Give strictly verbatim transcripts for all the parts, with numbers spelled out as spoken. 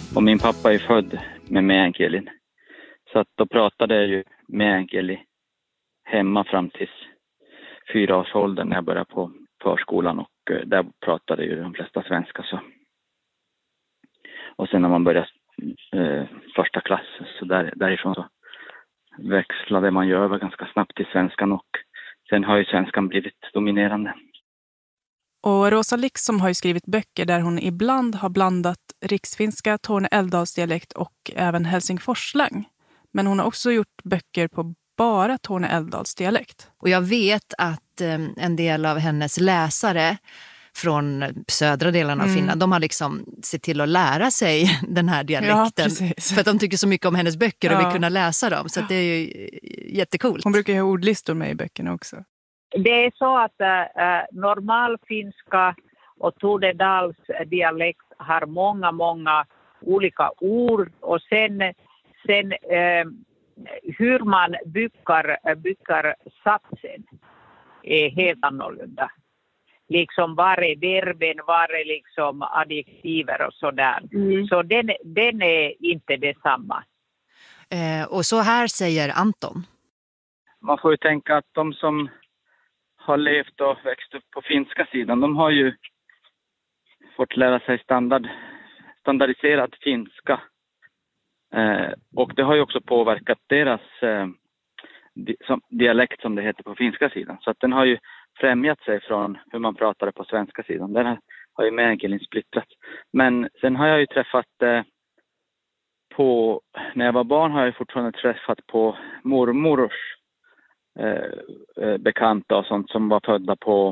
Och min pappa är född med meänkielin. Så att då pratade jag ju meänkieli hemma fram till fyra års ålder när jag började på förskolan. Och eh, där pratade ju de flesta svenska. Så. Och sen när man började eh, första klass så där, därifrån så växlade man ju över ganska snabbt till svenskan. Och sen har ju svenskan blivit dominerande. Och Rosa Liksom har ju skrivit böcker där hon ibland har blandat riksfinska, Torne-Älvdalsdialekt och även Helsingforsslang. Men hon har också gjort böcker på bara Torne-Älvdalsdialekt. Och jag vet att eh, en del av hennes läsare från södra delen av mm. Finland, de har liksom sett till att lära sig den här dialekten. Ja, för att de tycker så mycket om hennes böcker och ja. vill kunna läsa dem. Så att det är ju jättekult. Hon brukar ju ha ordlistor med i böckerna också. Det är så att äh, normalfinska och Tornedalsdialekt har många, många olika ord. Och sen, sen äh, hur man bygger, bygger satsen är helt annorlunda. Liksom var är verben, var är liksom adjektiver och sådär. Mm. Så den, den är inte detsamma. Eh, och så här säger Anton. Man får ju tänka att de som har levt och växt upp på finska sidan, de har ju fått lära sig standard, standardiserad finska. Eh, och det har ju också påverkat deras eh, di, som, dialekt som det heter på finska sidan. Så att den har ju främjat sig från hur man pratade på svenska sidan. Den har, har ju meänkielin splittrats. Men sen har jag ju träffat eh, på, när jag var barn har jag fortfarande träffat på mormors eh, bekanta och sånt som var födda på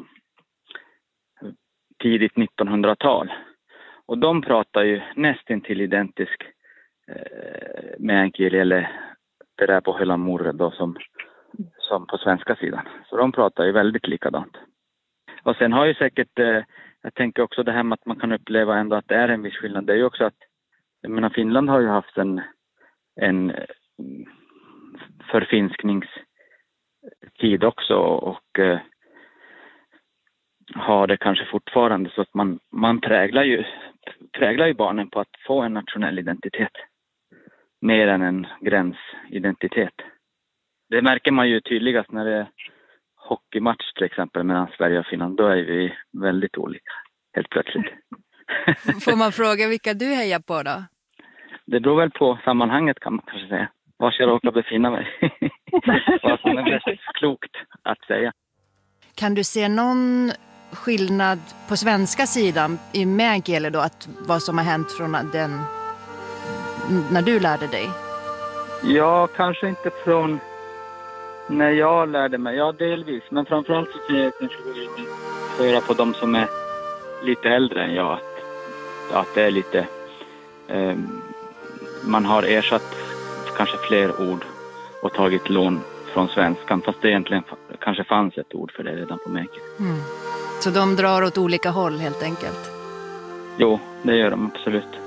tidigt nittonhundratal. Och de pratar ju nästan till identisk eh, meänkieli eller det där på hela morre då som som på svenska sidan. Så de pratar ju väldigt likadant. Och sen har ju säkert, eh, jag tänker också det här med att man kan uppleva ändå att det är en viss skillnad. Det är ju också att, jag menar Finland har ju haft en, en förfinskningstid också och eh, har det kanske fortfarande så att man, man präglar ju, präglar ju barnen på att få en nationell identitet. Mer än en gränsidentitet. Det märker man ju tydligast när det är hockeymatch till exempel mellan Sverige och Finland. Då är vi väldigt olika, helt plötsligt. Får man fråga vilka du hejar på då? Det beror väl på sammanhanget kan man kanske säga. Var jag råkar befinna mig. Vad som är mest klokt att säga. Kan du se någon skillnad på svenska sidan i meänkieli då? Att vad som har hänt från den när du lärde dig? Ja, kanske inte från när jag lärde mig. Ja, delvis. Men framförallt så kan jag kanske höra på de som är lite äldre än jag. Att, att det är lite... Eh, man har ersatt kanske fler ord och tagit lån från svenskan. Fast det egentligen kanske fanns ett ord för det redan på meänkieli. Mm. Så de drar åt olika håll helt enkelt? Jo, det gör de absolut.